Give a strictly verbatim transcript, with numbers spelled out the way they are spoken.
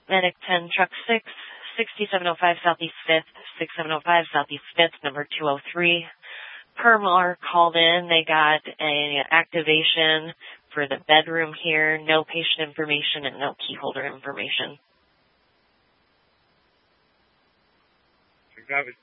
Medic ten, Truck six, sixty-seven oh five Southeast fifth, sixty-seven oh five Southeast fifth, number two oh three. Permar called in. They got a activation for the bedroom here. No patient information and no key holder information. Got it.